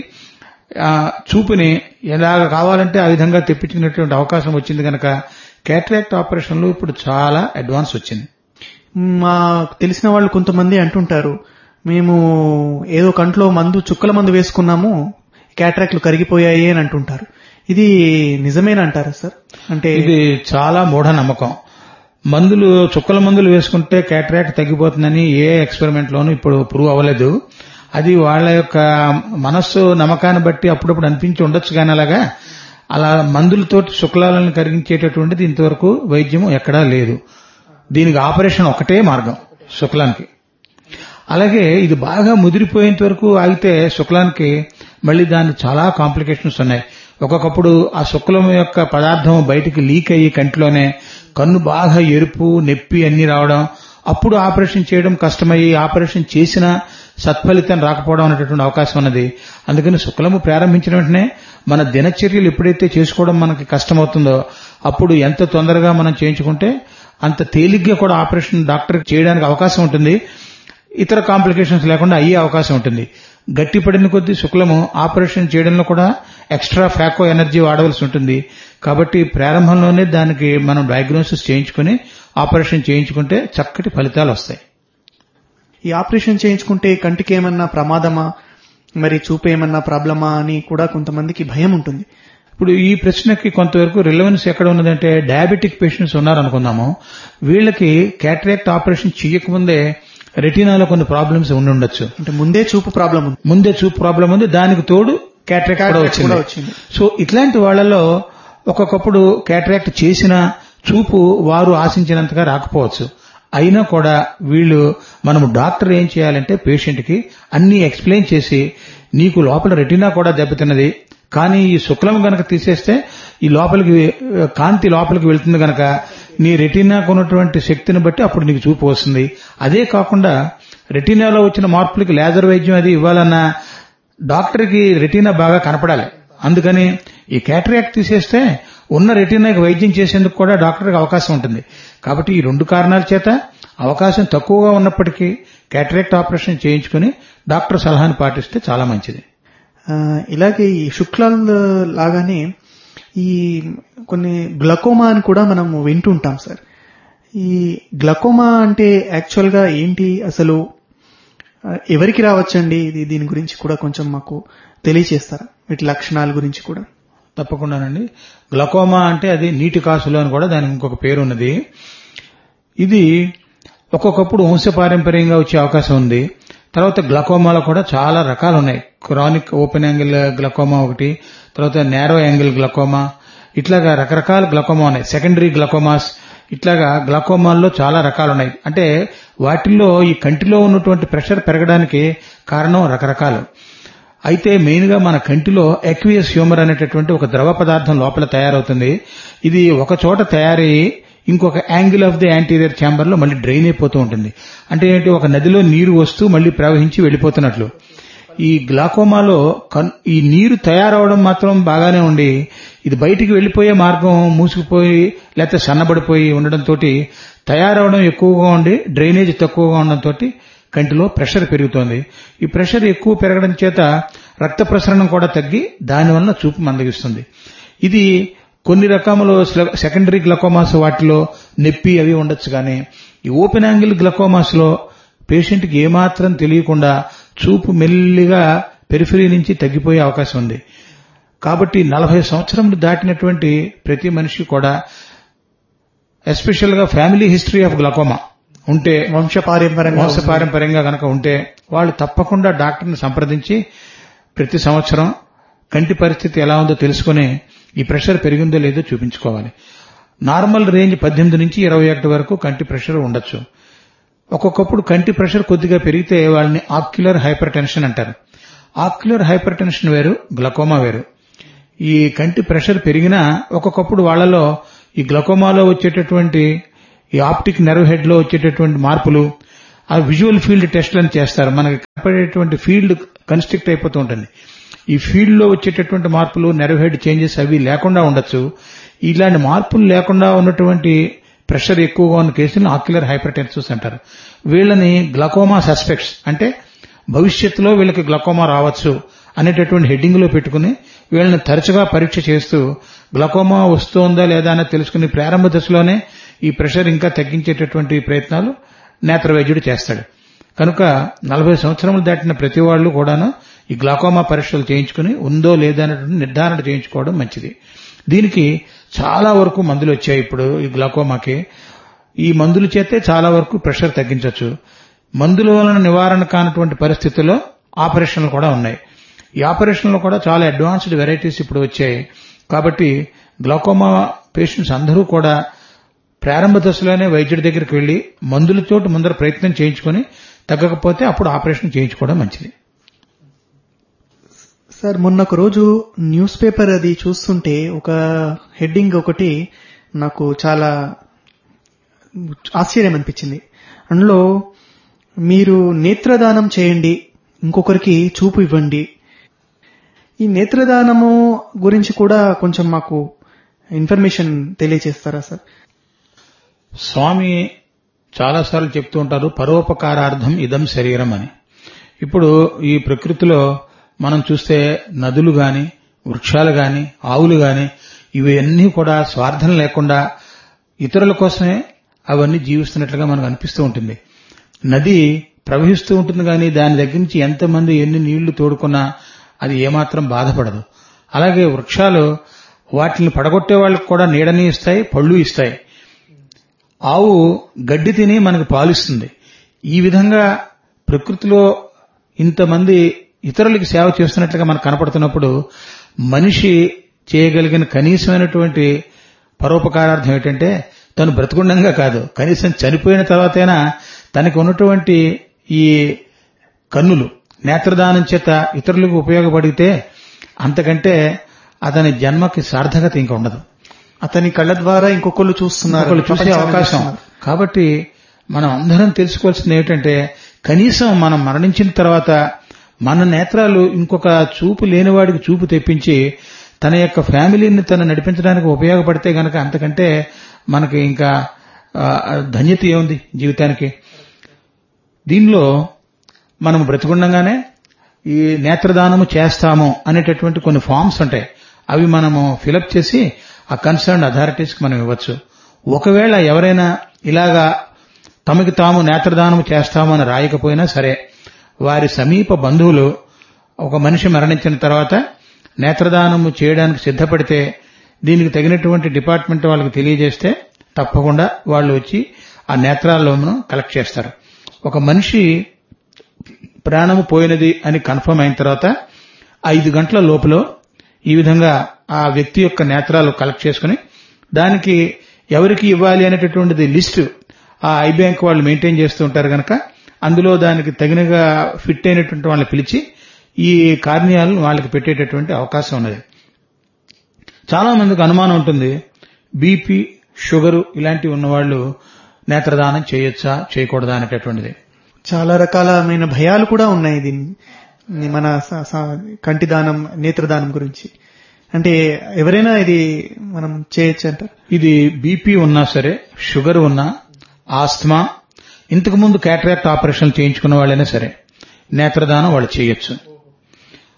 చూపుని ఎలాగ కావాలంటే ఆ విధంగా తెప్పించుకునేటువంటి అవకాశం వచ్చింది కనుక క్యాటరాక్ట్ ఆపరేషన్లు ఇప్పుడు చాలా అడ్వాన్స్ వచ్చింది. మా తెలిసిన వాళ్ళు కొంతమంది అంటుంటారు, మేము ఏదో కంట్లో మందు చుక్కల మందు వేసుకున్నాము, క్యాటరాక్ట్లు కరిగిపోయాయి అని అంటుంటారు. ఇది నిజమేనంటారా సార్? అంటే ఇది చాలా మూఢ నమ్మకం. మందులు చుక్కల మందులు వేసుకుంటే క్యాటరాక్ట్ తగ్గిపోతుందని ఏ ఎక్స్పెరిమెంట్ లోనూ ఇప్పుడు ప్రూవ్ అవ్వలేదు. అది వాళ్ళ యొక్క మనస్సు నమ్మకాన్ని బట్టి అప్పుడప్పుడు అనిపించి ఉండొచ్చు, కానీ అలాగా అలా మందులతో శుక్లాలను కరిగించేటటువంటిది ఇంతవరకు వైద్యం ఎక్కడా లేదు. దీనికి ఆపరేషన్ ఒకటే మార్గం శుక్లానికి. అలాగే ఇది బాగా ముదిరిపోయేంత వరకు ఆగితే శుక్లానికి మళ్లీ దాని చాలా కాంప్లికేషన్స్ ఉన్నాయి. ఒక్కొక్కప్పుడు ఆ శుక్లం యొక్క పదార్థం బయటికి లీక్ అయ్యి కంటిలోనే కన్ను బాగా ఎరుపు, నొప్పి అన్ని రావడం, అప్పుడు ఆపరేషన్ చేయడం కష్టమయ్యి ఆపరేషన్ చేసినా సత్ఫలితం రాకపోవడం అనేటటువంటి అవకాశం ఉన్నది. అందుకని శుక్లము ప్రారంభించిన వెంటనే మన దినచర్యలు ఎప్పుడైతే చేసుకోవడం మనకి కష్టమవుతుందో అప్పుడు ఎంత తొందరగా మనం చేయించుకుంటే అంత తేలిగ్గా కూడా ఆపరేషన్ డాక్టర్ చేయడానికి అవకాశం ఉంటుంది. ఇతర కాంప్లికేషన్స్ లేకుండా అయ్యే అవకాశం ఉంటుంది. గట్టిపడిన కొద్దీ శుక్లము ఆపరేషన్ చేయడంలో కూడా ఎక్స్ట్రా ఫ్యాకో ఎనర్జీ వాడవలసి ఉంటుంది. కాబట్టి ప్రారంభంలోనే దానికి మనం డయాగ్నోసిస్ చేయించుకుని ఆపరేషన్ చేయించుకుంటే చక్కటి ఫలితాలు వస్తాయి. ఈ ఆపరేషన్ చేయించుకుంటే కంటికి ఏమన్నా ప్రమాదమా, మరి చూపు ఏమన్నా ప్రాబ్లమా అని కూడా కొంతమందికి భయం ఉంటుంది. ఇప్పుడు ఈ ప్రశ్నకి కొంతవరకు రిలవెన్స్ ఎక్కడ ఉన్నదంటే డయాబెటిక్ పేషెంట్స్ ఉన్నారనుకుందాము, వీళ్ళకి క్యాటరాక్ట్ ఆపరేషన్ చేయకముందే రెటీనాలో కొన్ని ప్రాబ్లమ్స్ ఉండి ఉండొచ్చు. అంటే ముందే చూపు ప్రాబ్లం ఉంది, ముందే చూపు ప్రాబ్లం ఉంది, దానికి తోడు క్యాటరాక్ట్ కూడా వచ్చింది. సో ఇట్లాంటి వాళ్లలో ఒక్కొక్కప్పుడు క్యాటరాక్ట్ చేసిన చూపు వారు ఆశించినంతగా రాకపోవచ్చు. అయినా కూడా వీళ్ళు మనము డాక్టర్ ఏం చేయాలంటే పేషెంట్ కి అన్ని ఎక్స్ప్లెయిన్ చేసి, నీకు లోపల రెటీనా కూడా దెబ్బతిన్నది, కానీ ఈ శుక్లం గనక తీసేస్తే ఈ లోపలికి కాంతి లోపలికి వెళ్తుంది గనక నీ రెటీనాకు ఉన్నటువంటి శక్తిని బట్టి అప్పుడు నీకు చూపు వస్తుంది. అదే కాకుండా రెటీనాలో వచ్చిన మార్పులకి లేజర్ వైద్యం అది ఇవ్వాలన్నా డాక్టర్కి రెటీనా బాగా కనపడాలి. అందుకని ఈ క్యాటరాక్ట్ తీసేస్తే ఉన్న రెటీనాకి వైద్యం చేసేందుకు కూడా డాక్టర్కి అవకాశం ఉంటుంది. కాబట్టి ఈ రెండు కారణాల చేత అవకాశం తక్కువగా ఉన్నప్పటికీ క్యాటరాక్ట్ ఆపరేషన్ చేయించుకుని డాక్టర్ సలహాను పాటిస్తే చాలా మంచిది. ఇలాగే ఈ శుక్లాల లాగానే ఈ కొన్ని గ్లకోమా అని కూడా మనం వింటుంటాం సార్. ఈ గ్లకోమా అంటే యాక్చువల్ గా ఏంటి, అసలు ఎవరికి రావచ్చండి ఇది? దీని గురించి కూడా కొంచెం మాకు తెలియజేస్తారా, వీటి లక్షణాల గురించి కూడా? తప్పకుండానండి. గ్లకోమా అంటే అది నీటి కాసులు అని కూడా దానికి ఇంకొక పేరు ఉన్నది. ఇది ఒక్కొక్కప్పుడు వంశపారంపర్యంగా వచ్చే అవకాశం ఉంది. తర్వాత గ్లకోమాలో కూడా చాలా రకాలు ఉన్నాయి. క్రానిక్ ఓపెన్ యాంగిల్ గ్లకోమా ఒకటి, తర్వాత నేరో యాంగిల్ గ్లకోమా, ఇట్లాగా రకరకాల గ్లకోమా ఉన్నాయి. సెకండరీ గ్లకోమాస్, ఇట్లాగా గ్లకోమాల్లో చాలా రకాలు ఉన్నాయి. అంటే వాటిల్లో ఈ కంటిలో ఉన్నటువంటి ప్రెషర్ పెరగడానికి కారణం రకరకాలు. అయితే మెయిన్ గా మన కంటిలో ఎక్వియస్ హ్యూమర్ అనేటటువంటి ఒక ద్రవ పదార్థం లోపల తయారవుతుంది. ఇది ఒక చోట తయారయ్యి ఇంకొక angle of the anterior chamber లో మళ్ళీ డ్రైన్ అయిపోతూ ఉంటుంది. అంటే ఏంటి, ఒక నదిలో నీరు వస్తూ మళ్ళీ ప్రవహించి వెళ్లిపోతున్నట్లు. ఈ గ్లాకోమాలో ఈ నీరు తయారవడం మాత్రం బాగానే ఉండి ఇది బయటికి వెళ్లిపోయే మార్గం మూసుకుపోయి లేకపోతే సన్నబడిపోయి ఉండడంతో తయారవడం ఎక్కువగా ఉండి డ్రైనేజ్ తక్కువగా ఉండడంతో కంటిలో ప్రెషర్ పెరుగుతోంది. ఈ ప్రెషర్ ఎక్కువ పెరగడం చేత రక్త ప్రసరణం కూడా తగ్గి దానివల్ల చూపు మందగిస్తుంది. ఇది కొన్ని రకములు సెకండరీ గ్లకోమాస్ వాటిలో నొప్పి అవి ఉండొచ్చు, కానీ ఈ ఓపెన్ యాంగిల్ గ్లకోమాస్ లో పేషెంట్ కి ఏమాత్రం తెలియకుండా చూపు మెల్లిగా పెరిఫరీ నుంచి తగ్గిపోయే అవకాశం ఉంది. కాబట్టి నలభై సంవత్సరములు దాటినటువంటి ప్రతి మనిషి కూడా ఎస్పెషల్ గా ఫ్యామిలీ హిస్టరీ ఆఫ్ గ్లకోమా ఉంటే, వంశపారంపర్యంగా వంశపారంపర్యంగా కనుక ఉంటే వాళ్ళు తప్పకుండా డాక్టర్ని సంప్రదించి ప్రతి సంవత్సరం కంటి పరిస్థితి ఎలా ఉందో తెలుసుకుని ఈ ప్రెషర్ పెరిగిందో లేదో చూపించుకోవాలి. నార్మల్ రేంజ్ పద్దెనిమిది నుంచి ఇరవై ఒకటి వరకు కంటి ప్రెషర్ ఉండొచ్చు. ఒక్కొక్కప్పుడు కంటి ప్రెషర్ కొద్దిగా పెరిగితే వాళ్ళని ఆక్యులర్ హైపర్ టెన్షన్ అంటారు. ఆక్యులర్ హైపర్ టెన్షన్ వేరు, గ్లకోమా వేరు. ఈ కంటి ప్రెషర్ పెరిగినా ఒక్కొక్కప్పుడు వాళ్లలో ఈ గ్లకోమాలో వచ్చేటటువంటి ఈ ఆప్టిక్ నెర్వ్ హెడ్ లో వచ్చేటటువంటి మార్పులు ఆ విజువల్ ఫీల్డ్ టెస్ట్లను చేస్తారు. మనకి కనపడేటువంటి ఫీల్డ్ కన్స్ట్రిక్ట్ అయిపోతూ ఉంటుంది. ఈ ఫీల్డ్ లో వచ్చేటటువంటి మార్పులు, నెర్వ్ హెడ్ చేంజెస్ అవి లేకుండా ఉండొచ్చు. ఇలాంటి మార్పులు లేకుండా ఉన్నటువంటి ప్రెషర్ ఎక్కువగా ఉన్న కేసులను ఆక్యులర్ హైపర్ టెన్సిస్ అంటారు. వీళ్ళని గ్లకోమా సస్పెక్ట్స్ అంటే భవిష్యత్తులో వీళ్ళకి గ్లకోమా రావచ్చు అనేటటువంటి హెడ్డింగ్ లో పెట్టుకుని వీళ్ళని తరచుగా పరీక్ష చేస్తూ గ్లకోమా వస్తోందా లేదా అని తెలుసుకుని ప్రారంభ దశలోనే ఈ ప్రెషర్ ఇంకా తగ్గించేటటువంటి ప్రయత్నాలు నేత్ర వైద్యుడు చేస్తాడు. కనుక నలభై సంవత్సరములు దాటిన ప్రతి వాళ్లు కూడాను ఈ గ్లకోమా పరీక్షలు చేయించుకుని ఉందో లేదా అనేటువంటి నిర్ధారణ చేయించుకోవడం మంచిది. దీనికి చాలా వరకు మందులు వచ్చాయి ఇప్పుడు ఈ గ్లకోమాకి. ఈ మందుల చేతే చాలా వరకు ప్రెషర్ తగ్గించవచ్చు. మందుల వలన నివారణ కానటువంటి పరిస్థితుల్లో ఆపరేషన్లు కూడా ఉన్నాయి. ఈ ఆపరేషన్లు కూడా చాలా అడ్వాన్స్డ్ వెరైటీస్ ఇప్పుడు వచ్చాయి. కాబట్టి గ్లకోమా పేషెంట్స్ అందరూ కూడా ప్రారంభ దశలోనే వైద్యుడి దగ్గరికి వెళ్లి మందులతో ముందర ప్రయత్నం చేయించుకుని తగ్గకపోతే అప్పుడు ఆపరేషన్ చేయించుకోవడం మంచిది. సార్, మొన్న ఒక రోజు న్యూస్ పేపర్ అది చూస్తుంటే ఒక హెడ్డింగ్ ఒకటి నాకు చాలా ఆశ్చర్యం అనిపించింది. అందులో మీరు నేత్రదానం చేయండి, ఇంకొకరికి చూపు ఇవ్వండి. ఈ నేత్రదానము గురించి కూడా కొంచెం మాకు ఇన్ఫర్మేషన్ తెలియజేస్తారా సార్? స్వామి చాలాసార్లు చెప్తూ ఉంటారు, పరోపకారార్థం ఇదం శరీరం అని. ఇప్పుడు ఈ ప్రకృతిలో మనం చూస్తే నదులు గాని, వృక్షాలు గాని, ఆవులు గాని ఇవన్నీ కూడా స్వార్థం లేకుండా ఇతరుల కోసమే అవన్నీ జీవిస్తున్నట్లుగా మనకు అనిపిస్తూ ఉంటుంది. నది ప్రవహిస్తూ ఉంటుంది కానీ దాని దగ్గర నుంచి ఎంతమంది ఎన్ని నీళ్లు తోడుకున్నా అది ఏమాత్రం బాధపడదు. అలాగే వృక్షాలు వాటిని పడగొట్టే వాళ్ళకు కూడా నీడని ఇస్తాయి, పళ్ళు ఇస్తాయి. ఆవు గడ్డి తిని మనకు పాలిస్తుంది. ఈ విధంగా ప్రకృతిలో ఇంతమంది ఇతరులకి సేవ చేస్తున్నట్లుగా మనకు కనపడుతున్నప్పుడు మనిషి చేయగలిగిన కనీసమైనటువంటి పరోపకారార్థం ఏంటంటే తను బ్రతుకుండంగా కాదు, కనీసం చనిపోయిన తర్వాతైనా తనకు ఉన్నటువంటి ఈ కన్నులు నేత్రదానం చేత ఇతరులకు ఉపయోగపడితే అంతకంటే అతని జన్మకి సార్థకత ఇంకా ఉండదు. అతని కళ్ళ ద్వారా ఇంకొకళ్ళు చూస్తున్నారు, చూసే అవకాశం. కాబట్టి మనం అందరం తెలుసుకోవాల్సింది ఏమిటంటే కనీసం మనం మరణించిన తర్వాత మన నేత్రాలు ఇంకొక చూపు లేనివాడికి చూపు తెప్పించి తన యొక్క ఫ్యామిలీని తను నడిపించడానికి ఉపయోగపడితే గనక అంతకంటే మనకి ఇంకా ధన్యత ఏముంది జీవితానికి. దీనిలో మనం బ్రతికుండగానే ఈ నేత్రదానము చేస్తాము అనేటటువంటి కొన్ని ఫామ్స్ ఉంటాయి. అవి మనము ఫిలప్ చేసి ఆ కన్సర్న్ అథారిటీస్ కి మనం ఇవ్వచ్చు. ఒకవేళ ఎవరైనా ఇలాగా తమకి తాము నేత్రదానం చేస్తామని రాయకపోయినా సరే వారి సమీప బంధువులు ఒక మనిషి మరణించిన తర్వాత నేత్రదానము చేయడానికి సిద్ధపడితే దీనికి తగినటువంటి డిపార్ట్మెంట్ వాళ్ళకి తెలియజేస్తే తప్పకుండా వాళ్ళు వచ్చి ఆ నేత్రాలను కలెక్ట్ చేస్తారు. ఒక మనిషి ప్రాణము పోయినది అని కన్ఫర్మ్ అయిన తర్వాత ఐదు గంటల లోపల ఈ విధంగా ఆ వ్యక్తి యొక్క నేత్రాలు కలెక్ట్ చేసుకుని దానికి ఎవరికి ఇవ్వాలి అనేటటువంటిది లిస్టు ఆ ఐ బ్యాంక్ వాళ్ళు మెయింటైన్ చేస్తూ ఉంటారు కనుక అందులో దానికి తగినగా ఫిట్ అయినటువంటి వాళ్ళని పిలిచి ఈ కార్నియాలను వాళ్ళకి పెట్టేటటువంటి అవకాశం ఉన్నది. చాలా మందికి అనుమానం ఉంటుంది, బీపీ, షుగరు ఇలాంటివి ఉన్నవాళ్లు నేత్రదానం చేయొచ్చా చేయకూడదా అనేటటువంటిది. చాలా రకాలమైన భయాలు కూడా ఉన్నాయి దీన్ని మన కంటి దానం, నేత్రదానం గురించి. అంటే ఎవరైనా ఇది మనం చేయొచ్చు అంటారు? ఇది బీపీ ఉన్నా సరే, షుగర్ ఉన్నా, ఆస్తమా, ఇంతకు ముందు క్యాటరాక్ట్ ఆపరేషన్ చేయించుకున్న వాళ్ళైనా సరే నేత్రదానం వాళ్ళు చేయొచ్చు.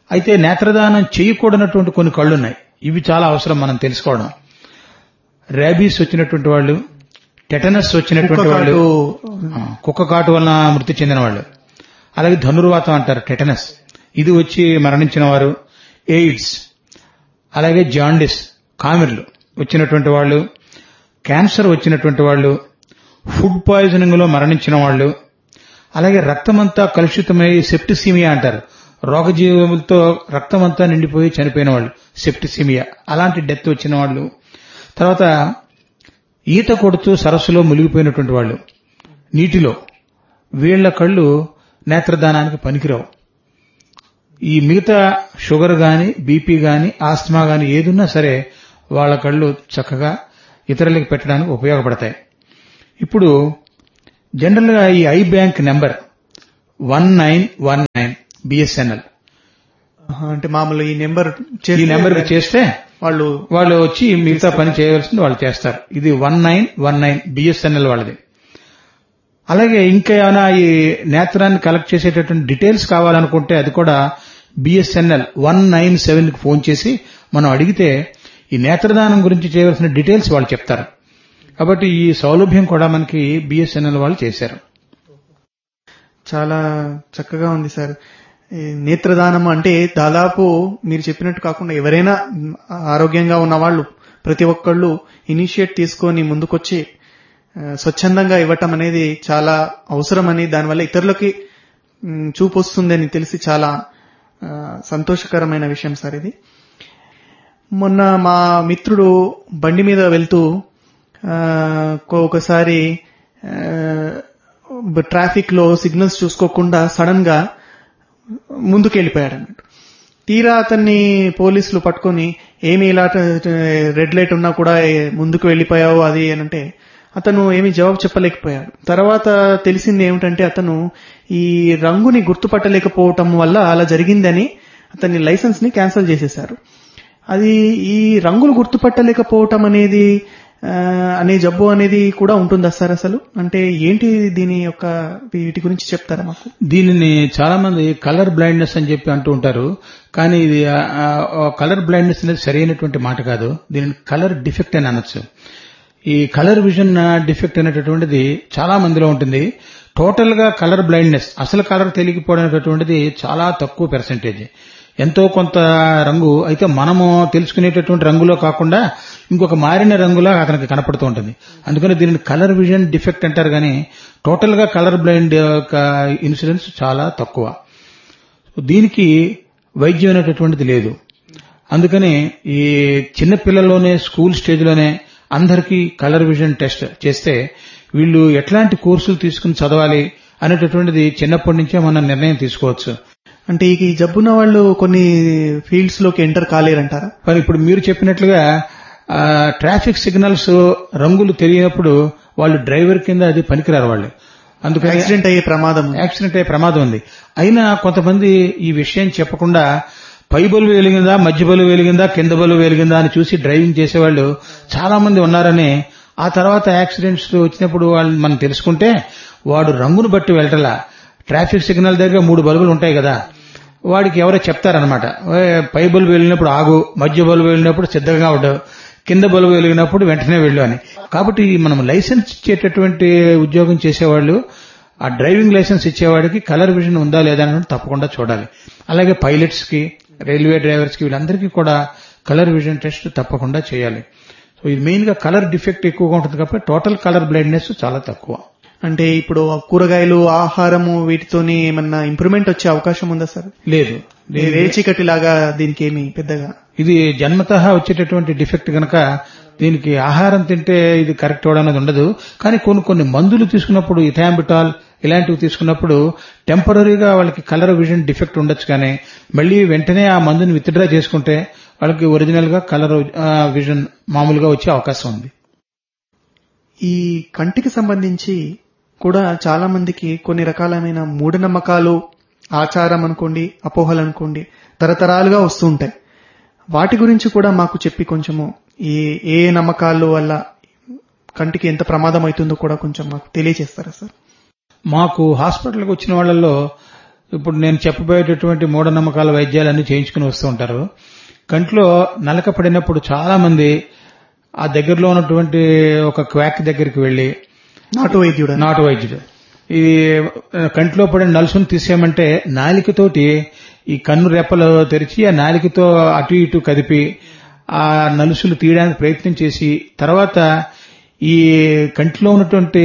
అయితే నేత్రదానం చేయకూడనటువంటి కొన్ని కళ్ళున్నాయి. ఇవి చాలా అవసరం మనం తెలుసుకోవడం. ర్యాబీస్ వచ్చినటువంటి వాళ్ళు, టెటనస్ వచ్చినటువంటి వాళ్ళు, కుక్క కాటు వలన మృతి చెందిన వాళ్ళు, అలాగే ధనుర్వాతం అంటారు టెటనస్, ఇది వచ్చి మరణించిన వారు, ఎయిడ్స్, అలాగే జాండిస్ కామెర్లు వచ్చినటువంటి వాళ్ళు, క్యాన్సర్ వచ్చినటువంటి వాళ్ళు, ఫుడ్ పాయిజనింగ్ లో మరణించిన వాళ్ళు, అలాగే రక్తమంతా కలుషితమై సెప్టిసీమియా అంటారు, రోగజీవులతో రక్తమంతా నిండిపోయి చనిపోయిన వాళ్ళు, సెప్టిసీమియా, అలాంటి డెత్ వచ్చిన వాళ్ళు, తర్వాత ఈత కొడుతూ సరస్సులో మునిగిపోయినటువంటి వాళ్ళు నీటిలో, వీళ్ల కళ్ళు నేత్రదానానికి పనికిరావు. ఈ మిగతా షుగర్ గాని, బీపీ గాని, ఆస్తమా గాని ఏదున్నా సరే వాళ్ళ కళ్ళు చక్కగా ఇతరులకు పెట్టడానికి ఉపయోగపడతాయి. ఇప్పుడు జనరల్ గా ఈ I bank number one nine one nine BSNL అంటే మామూలు ఈ నెంబర్ ఈ నెంబర్ చేస్తే వాళ్ళు వాళ్ళు వచ్చి మిగతా పని చేయవలసింది వాళ్ళు చేస్తారు. ఇది one nine one nine BSNL వాళ్ళది. అలాగే ఇంకా ఏమైనా ఈ నేత్రాన్ని కలెక్ట్ చేసేటటువంటి డీటెయిల్స్ కావాలనుకుంటే అది కూడా బిఎస్ఎన్ఎల్ వన్ నైన్ సెవెన్ కి ఫోన్ చేసి మనం అడిగితే ఈ నేత్రదానం గురించి చేయవలసిన డీటెయిల్స్ వాళ్ళు చెప్తారు. కాబట్టి ఈ సౌలభ్యం కూడా మనకి బిఎస్ఎన్ఎల్ వాళ్ళు చేశారు. చాలా చక్కగా ఉంది సార్. నేత్రదానం అంటే దాదాపు మీరు చెప్పినట్టు కాకుండా ఎవరైనా ఆరోగ్యంగా ఉన్న వాళ్ళు ప్రతి ఒక్కళ్ళు ఇనిషియేట్ తీసుకొని ముందుకొచ్చి స్వచ్ఛందంగా ఇవ్వటం అనేది చాలా అవసరమని, దానివల్ల ఇతరులకి చూపు వస్తుందని తెలిసి చాలా సంతోషకరమైన విషయం సార్ ఇది. మొన్న మా మిత్రుడు బండి మీద వెళ్తూ ఒకసారి ట్రాఫిక్ లో సిగ్నల్స్ చూసుకోకుండా సడన్ గా ముందుకు వెళ్ళిపోయాడు అన్నట్టు. తీరా అతన్ని పోలీసులు పట్టుకొని ఏమి ఇలా రెడ్ లైట్ ఉన్నా కూడా ముందుకు వెళ్ళిపోయావు అది అంటే అతను ఏమీ జవాబు చెప్పలేకపోయాడు. తర్వాత తెలిసింది ఏమిటంటే అతను ఈ రంగుని గుర్తుపట్టలేకపోవటం వల్ల అలా జరిగిందని అతని లైసెన్స్ ని క్యాన్సిల్ చేసేశారు. అది ఈ రంగులు గుర్తుపట్టలేకపోవటం అనేది అనే జబ్బు అనేది కూడా ఉంటుందా సార్ అసలు? అంటే ఏంటి దీని యొక్క వీటి గురించి చెప్తారా మాకు? దీనిని చాలా మంది కలర్ బ్లైండ్నెస్ అని చెప్పి అంటూ ఉంటారు. కానీ ఇది కలర్ బ్లైండ్నెస్ అనేది సరైనటువంటి మాట కాదు. దీనిని కలర్ డిఫెక్ట్ అని అనొచ్చు. ఈ కలర్ విజన్ డిఫెక్ట్ అనేటటువంటిది చాలా మందిలో ఉంటుంది. టోటల్ గా కలర్ బ్లైండ్నెస్, అసలు కలర్ తెలియకపోవడం అనేటటువంటిది చాలా తక్కువ పెర్సెంటేజ్. ఎంతో కొంత రంగు అయితే మనము తెలుసుకునేటటువంటి రంగులో కాకుండా ఇంకొక మారిన రంగులా అతనికి కనపడుతూ ఉంటుంది. అందుకని దీనిని కలర్ విజన్ డిఫెక్ట్ అంటారు. కానీ టోటల్ గా కలర్ బ్లైండ్ యొక్క ఇన్సిడెన్స్ చాలా తక్కువ. దీనికి వైద్యం అనేటటువంటిది లేదు. అందుకని ఈ చిన్న పిల్లల్లోనే స్కూల్ స్టేజ్ లోనే అందరికీ కలర్ విజన్ టెస్ట్ చేస్తే వీళ్ళు ఎట్లాంటి కోర్సులు తీసుకుని చదవాలి అనేటటువంటిది చిన్నప్పటి నుంచే మనం నిర్ణయం తీసుకోవచ్చు. అంటే ఈ జబ్బున్న వాళ్ళు కొన్ని ఫీల్డ్స్ లోకి ఎంటర్ కాలేరంటారా? మరి ఇప్పుడు మీరు చెప్పినట్లుగా ట్రాఫిక్ సిగ్నల్స్ రంగులు తెలియనప్పుడు వాళ్ళు డ్రైవర్ కింద అది పనికిరారు వాళ్ళు. అందుకని యాక్సిడెంట్ అయ్యే ప్రమాదం యాక్సిడెంట్ అయ్యే ప్రమాదం ఉంది. అయినా కొంతమంది ఈ విషయం చెప్పకుండా పై బలువు వెలిగిందా, మధ్య బలువు వెలిగిందా, కింద బలువు వెలిగిందా అని చూసి డ్రైవింగ్ చేసేవాళ్ళు చాలా మంది ఉన్నారని ఆ తర్వాత యాక్సిడెంట్స్ వచ్చినప్పుడు వాళ్ళు మనం తెలుసుకుంటే వాడు రంగును బట్టి వెళ్ళటలా. ట్రాఫిక్ సిగ్నల్ దగ్గర మూడు బల్బులు ఉంటాయి కదా, వాడికి ఎవరో చెప్తారనమాట, పై బల్బు వెళ్ళినప్పుడు ఆగు, మధ్య బల్బు వెళ్ళినప్పుడు సిద్ధంగా ఉండు, కింద బల్బు వెలిగినప్పుడు వెంటనే వెళ్ళు అని. కాబట్టి మనం లైసెన్స్ ఇచ్చేటటువంటి ఉద్యోగం చేసేవాళ్ళు ఆ డ్రైవింగ్ లైసెన్స్ ఇచ్చేవాడికి కలర్ విజన్ ఉందా లేదా అని తప్పకుండా చూడాలి. అలాగే పైలట్స్ కి, రైల్వే డ్రైవర్స్ కి, వీళ్ళందరికీ కూడా కలర్ విజన్ టెస్ట్ తప్పకుండా చేయాలి. సో ఇది మెయిన్ గా కలర్ డిఫెక్ట్ ఎక్కువగా ఉంటుంది కాబట్టి టోటల్ కలర్ బ్లైండ్నెస్ చాలా తక్కువ. అంటే ఇప్పుడు కూరగాయలు, ఆహారము వీటితోని ఏమన్నా ఇంప్రూవ్మెంట్ వచ్చే అవకాశం ఉందా సార్? లేదు. రేచికటి లాగా దీనికి ఏమి పెద్దగా, ఇది జన్మతః వచ్చేటటువంటి డిఫెక్ట్ గనక దీనికి ఆహారం తింటే ఇది కరెక్ట్ అవడం అనేది ఉండదు. కానీ కొన్ని కొన్ని మందులు తీసుకున్నప్పుడు, ఇథాంబిటాల్ ఇలాంటివి తీసుకున్నప్పుడు టెంపరీగా వాళ్ళకి కలర్ విజన్ డిఫెక్ట్ ఉండొచ్చు. కానీ మళ్లీ వెంటనే ఆ మందుని విత్డ్రా చేసుకుంటే వాళ్ళకి ఒరిజినల్ గా కలర్ విజన్ మామూలుగా వచ్చే అవకాశం ఉంది. ఈ కంటికి సంబంధించి కూడా చాలా మందికి కొన్ని రకాలమైన మూఢనమ్మకాలు, ఆచారం అనుకోండి, అపోహలు అనుకోండి, తరతరాలుగా వస్తూ ఉంటాయి. వాటి గురించి కూడా మాకు చెప్పి కొంచెము ఈ ఏ నమ్మకాల వల్ల కంటికి ఎంత ప్రమాదం అవుతుందో కూడా కొంచెం మాకు తెలియజేస్తారా సార్? మాకు హాస్పిటల్కి వచ్చిన వాళ్ళల్లో ఇప్పుడు నేను చెప్పబోయేటటువంటి మూఢనమ్మకాల వైద్యాలన్నీ చేయించుకుని వస్తూ ఉంటారు. కంట్లో నలక పడినప్పుడు చాలా మంది ఆ దగ్గరలో ఉన్నటువంటి ఒక క్వాక్ దగ్గరికి వెళ్లి నాటు వైద్యుడు నాటు వైద్యుడు ఈ కంట్లో పడిన నలుసును తీసేయమంటే నాలికతోటి ఈ కన్ను రెప్పలు తెరిచి ఆ నాలికతో అటు ఇటు కదిపి ఆ నలుసులు తీయడానికి ప్రయత్నం చేసి తర్వాత ఈ కంటిలో ఉన్నటువంటి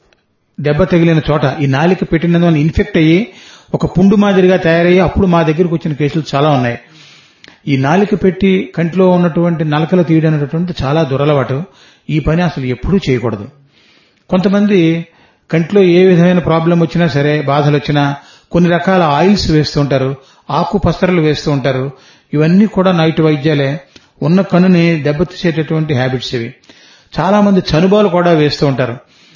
దెబ్బ తగిలిన చోట ఈ నాలిక పెట్టినందువల్ల ఇన్ఫెక్ట్ అయ్యి ఒక పుండు మాదిరిగా తయారయ్యి అప్పుడు మా దగ్గరకు వచ్చిన కేసులు చాలా ఉన్నాయి. ఈ నాలిక పెట్టి కంటిలో ఉన్నటువంటి నలకలు తీయడం అనేటువంటి చాలా దురలవాటు. ఈ పని అసలు ఎప్పుడూ చేయకూడదు. కొంతమంది కంటిలో ఏ విధమైన ప్రాబ్లం వచ్చినా సరే, బాధలు వచ్చినా కొన్ని రకాల ఆయిల్స్ వేస్తూ ఉంటారు, ఆకు పసరలు వేస్తూ ఉంటారు. ఇవన్నీ కూడా నైట్ వైద్యాలే. ఉన్న కన్నుని దెబ్బతీసేటటువంటి హ్యాబిట్స్ ఇవి. చాలా మంది చనుబాలు కూడా వేస్తూ ఉంటారు.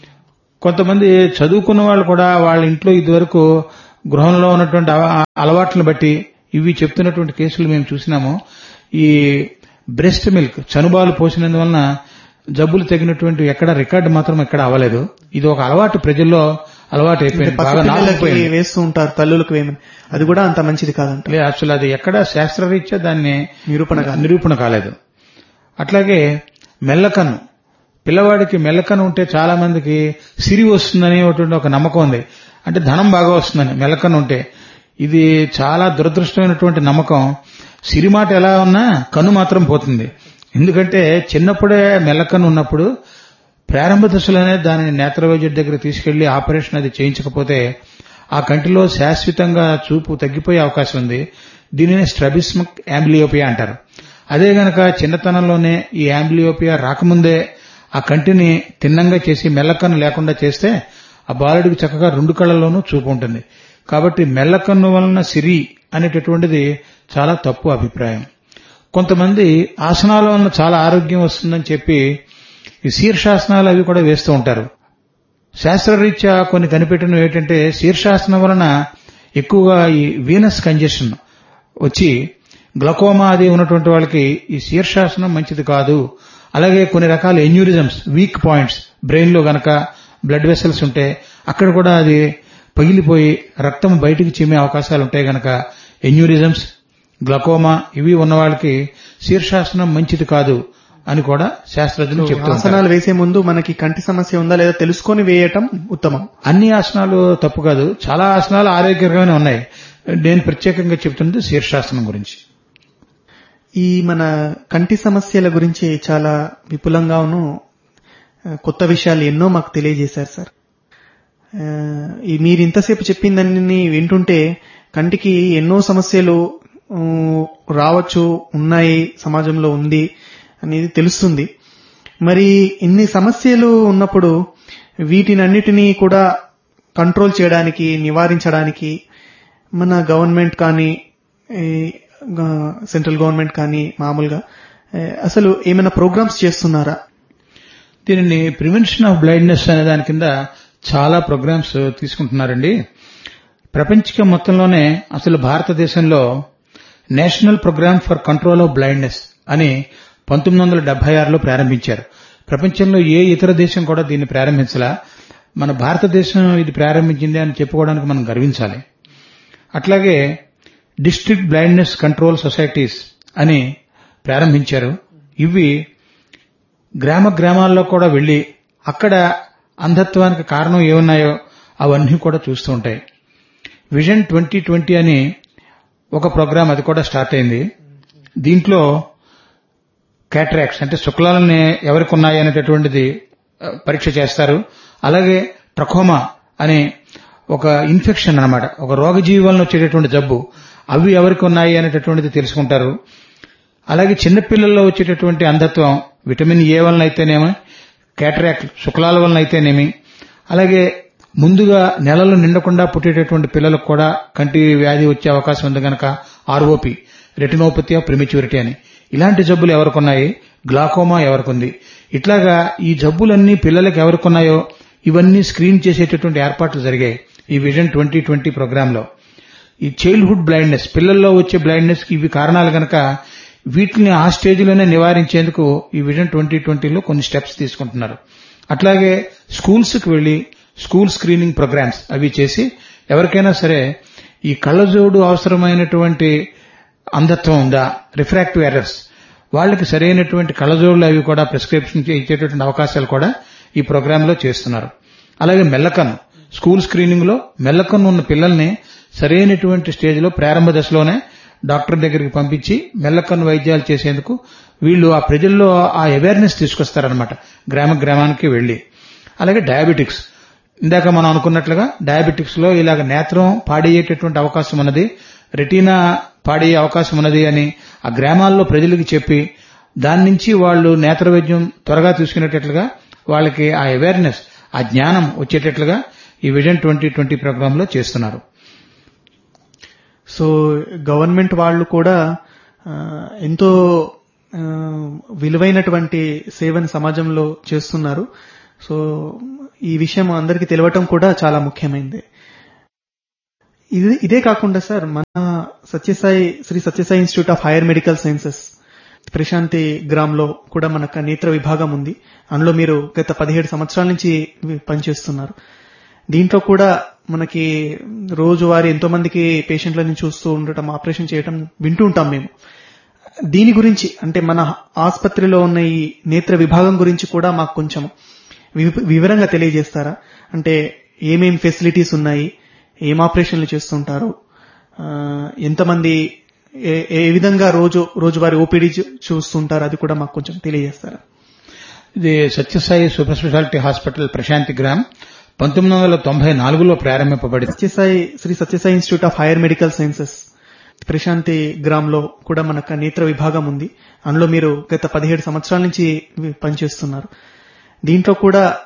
కొంతమంది చదువుకున్న వాళ్ళు కూడా వాళ్ళ ఇంట్లో ఇదివరకు గృహంలో ఉన్నటువంటి అలవాట్లను బట్టి ఇవి చెప్తున్నటువంటి కేసులు మేము చూసినాము. ఈ బ్రెస్ట్ మిల్క్ చనుబాలు పోసినందువలన జబ్బులు తగినటువంటి ఎక్కడ రికార్డు మాత్రం ఎక్కడ అవ్వలేదు. ఇది ఒక అలవాటు ప్రజల్లో అలవాటు అయిపోయింది, బాగా నాటుకుపోయింది. వేస్తూ ఉంటారు తల్లులకు వేయమని. అది కూడా అంత మంచిది కాదంట. లేదు, అసలు అది ఎక్కడ శాస్త్రరీత్యా దాన్ని నిరూపణ నిరూపణ కాలేదు. అట్లాగే మెల్లకన్ను, పిల్లవాడికి మెల్లకన్ను ఉంటే చాలా మందికి సిరి వస్తుందని ఒక నమ్మకం ఉంది. అంటే ధనం బాగా వస్తుందని మెల్లకన్ను ఉంటే. ఇది చాలా దురదృష్టమైనటువంటి నమ్మకం. సిరి మాట ఎలా ఉన్నా కన్ను మాత్రం పోతుంది. ఎందుకంటే చిన్నప్పుడే మెల్లకన్ను ఉన్నప్పుడు ప్రారంభ దశలోనే దానిని నేత్ర వైద్యుడి దగ్గర తీసుకెళ్లి ఆపరేషన్ అది చేయించకపోతే ఆ కంటిలో శాశ్వతంగా చూపు తగ్గిపోయే అవకాశం ఉంది. దీనిని స్ట్రాబిస్మస్ యాంబ్లియోపియా అంటారు. అదే గనక చిన్నతనంలోనే ఈ యాంబ్లియోపియా రాకముందే ఆ కంటిని తిన్నంగా చేసి మెల్లకన్ను లేకుండా చేస్తే ఆ బాలుడికి చక్కగా రెండు కళ్లలోనూ చూపు ఉంటుంది. కాబట్టి మెల్లకన్ను వలన సిరి అనేటటువంటిది చాలా తప్పు అభిప్రాయం. కొంతమంది ఆసనాల వలన చాలా ఆరోగ్యం వస్తుందని చెప్పి ఈ శీర్షాసనాలు అవి కూడా వేస్తూ ఉంటారు. శాస్త్రరీత్యా కొన్ని కనిపెట్టినవి ఏంటంటే శీర్షాసనం వలన ఎక్కువగా ఈ వీనస్ కంజెషన్ వచ్చి గ్లకోమా అది ఉన్నటువంటి వాళ్ళకి ఈ శీర్షాసనం మంచిది కాదు. అలాగే కొన్ని రకాల ఎన్యూరిజమ్స్, వీక్ పాయింట్స్ బ్రెయిన్ లో గనక బ్లడ్ వెసల్స్ ఉంటే అక్కడ కూడా అది పగిలిపోయి రక్తం బయటికి చిమ్మే అవకాశాలు ఉంటాయి గనక ఎన్యూరిజమ్స్, గ్లకోమా ఇవి ఉన్న వాళ్ళకి శీర్షాసనం మంచిది కాదు అని కూడా శాస్త్రజ్ఞులు చెప్తారు. ఆసనాలు వేసే ముందు మనకి కంటి సమస్య ఉందా లేదా తెలుసుకొని వేయటం ఉత్తమం. అన్ని ఆసనాలు తప్పు కాదు, చాలా ఆసనాలు ఆరోగ్యకరమైన ఉన్నాయి. నేను ప్రత్యేకంగా చెప్తున్నది శీర్షాసనం గురించి. ఈ మన కంటి సమస్యల గురించి చాలా విపులంగాను కొత్త విషయాలు ఎన్నో మాకు తెలియజేశారు సార్. ఈ మీరు ఇంతసేపు చెప్పిందన్నీ వింటుంటే కంటికి ఎన్నో సమస్యలు రావచ్చు, ఉన్నాయి, సమాజంలో ఉంది అనేది తెలుస్తుంది. మరి ఇన్ని సమస్యలు ఉన్నప్పుడు వీటినన్నిటినీ కూడా కంట్రోల్ చేయడానికి, నివారించడానికి మన గవర్నమెంట్ కానీ సెంట్రల్ గవర్నమెంట్ కానీ మామూలుగా అసలు ఏమైనా ప్రోగ్రామ్స్ చేస్తున్నారా? దీనిని ప్రివెన్షన్ ఆఫ్ బ్లైండ్నెస్ అనే దాని కింద చాలా ప్రోగ్రామ్స్ తీసుకుంటున్నారండి. ప్రపంచం మొత్తంలోనే అసలు భారతదేశంలో national programme for control of blindness అని పంతొమ్మిది వందల డెబ్బై ఆరులో ప్రారంభించారు. ప్రపంచంలో ఏ ఇతర దేశం కూడా దీన్ని ప్రారంభించలా. మన భారతదేశం ఇది ప్రారంభించింది అని చెప్పుకోవడానికి మనం గర్వించాలి. అట్లాగే డిస్ట్రిక్ట్ బ్లైండ్నెస్ కంట్రోల్ సొసైటీస్ అని ప్రారంభించారు. ఇవి గ్రామ గ్రామాల్లో కూడా వెళ్లి అక్కడ అంధత్వానికి కారణం ఏమున్నాయో అవన్నీ కూడా చూస్తూ ఉంటాయి. విజన్ ట్వంటీ ట్వంటీ అని ఒక ప్రోగ్రాం అది కూడా స్టార్ట్ అయింది. దీంట్లో క్యాటరాక్ట్స్ అంటే శుక్లాలని ఎవరికి ఉన్నాయి అనేటటువంటిది పరీక్ష చేస్తారు. అలాగే ట్రకోమా అనే ఒక ఇన్ఫెక్షన్ అన్నమాట, ఒక రోగజీవి వలన వచ్చేటటువంటి జబ్బు, అవి ఎవరికి ఉన్నాయి అనేటటువంటిది తెలుసుకుంటారు. అలాగే చిన్నపిల్లల్లో వచ్చేటటువంటి అంధత్వం విటమిన్ ఏ వలన అయితేనేమి, క్యాటరాక్ట్ శుక్లాల వలన అయితేనేమి, అలాగే ముందుగా నెలలు నిండకుండా పుట్టేటటువంటి పిల్లలకు కూడా కంటి వ్యాధి వచ్చే అవకాశం ఉంది కనుక ఆర్ఓపి, రెటినోపతి ఆఫ్ ప్రిమెచ్యూరిటీ అని, ఇలాంటి జబ్బులు ఎవరికున్నాయి, గ్లాకోమా ఎవరికుంది, ఇట్లాగా ఈ జబ్బులన్నీ పిల్లలకు ఎవరికున్నాయో ఇవన్నీ స్క్రీన్ చేసేటటువంటి ఏర్పాట్లు జరిగాయి ఈ విజన్ ట్వంటీ ట్వంటీ ప్రోగ్రాంలో. ఈ చైల్డ్హుడ్ బ్లైండ్నెస్, పిల్లల్లో వచ్చే బ్లైండ్నెస్ కి ఇవి కారణాలు గనక వీటిని ఆ స్టేజ్లోనే నివారించేందుకు ఈ విజన్ ట్వంటీ ట్వంటీలో కొన్ని స్టెప్స్ తీసుకుంటున్నారు. అట్లాగే స్కూల్స్ కి వెళ్లి స్కూల్ స్క్రీనింగ్ ప్రోగ్రామ్స్ అవి చేసి ఎవరికైనా సరే ఈ కళ్ళజోడు అవసరమైనటువంటి అంధత్వం ఉందా, రిఫ్రాక్టివ్ ఎర్రర్స్, వాళ్ళకి సరైనటువంటి కళ్ళజోడులు అవి కూడా ప్రిస్క్రిప్షన్ ఇచ్చేటటువంటి అవకాశాలు కూడా ఈ ప్రోగ్రామ్ లో చేస్తున్నారు. అలాగే మెల్లకన్ను స్కూల్ స్క్రీనింగ్ లో మెల్లకన్ను ఉన్న పిల్లల్ని సరైనటువంటి స్టేజ్ లో ప్రారంభ దశలోనే డాక్టర్ దగ్గరికి పంపించి మెల్లకన్ను వైద్యాలు చేసేందుకు వీళ్ళు ఆ ప్రజల్లో ఆ అవేర్నెస్ తీసుకొస్తారనమాట, గ్రామ గ్రామానికి వెళ్లి. అలాగే డయాబెటిక్స్, ఇందాక మనం అనుకున్నట్లుగా డయాబెటిక్స్ లో ఇలాగ నేత్రం పాడయ్యేటటువంటి అవకాశం ఉన్నది, రెటీనా పాడయ్యే అవకాశం ఉన్నది అని ఆ గ్రామాల్లో ప్రజలకు చెప్పి దాని నుంచి వాళ్ళు నేత్ర వైద్యం త్వరగా తీసుకునేటట్లుగా వాళ్ళకి ఆ అవేర్నెస్, ఆ జ్ఞానం వచ్చేటట్లుగా ఈ విజన్ ట్వంటీ ట్వంటీ ప్రోగ్రామ్ లో చేస్తున్నారు. సో గవర్నమెంట్ వాళ్ళు కూడా ఎంతో విలువైనటువంటి సేవను సమాజంలో చేస్తున్నారు. సో ఈ విషయం అందరికీ తెలవటం కూడా చాలా ముఖ్యమైనది. ఇది ఇదే కాకుండా సార్, మన Sathya Sai Shri Sathya Sai institute of higher medical sciences Prashanti gram లో కూడా మనకు నేత్ర విభాగం ఉంది. అందులో మీరు గత పదిహేడు సంవత్సరాల నుంచి పనిచేస్తున్నారు. దీంట్లో కూడా మనకి రోజువారీ ఎంతో మందికి పేషెంట్లని చూస్తూ ఉండటం, ఆపరేషన్ చేయటం వింటూ ఉంటాం మేము. దీని గురించి అంటే మన ఆసుపత్రిలో ఉన్న ఈ నేత్ర విభాగం గురించి కూడా మాకు కొంచెం వివరంగా తెలియజేస్తారా? అంటే ఏమేం ఫెసిలిటీస్ ఉన్నాయి, ఏం ఆపరేషన్లు చేస్తుంటారు, ఎంతమంది ఏ విధంగా రోజు రోజువారీ ఓపీడీ చూస్తుంటారు, అది కూడా మాకు కొంచెం తెలియజేస్తారా? ఇది Sathya Sai super speciality hospital Prashanti gram పంతొమ్మిది వందల తొంభై నాలుగులో ప్రారంభింపబడింది. Sathya Sai Shri Sathya Sai institute of higher medical sciences Prashanti gram లో కూడా మనకు నేత్ర విభాగం ఉంది. అందులో మీరు గత పదిహేడు సంవత్సరాల నుంచి పనిచేస్తున్నారు. దీంట్లో కూడా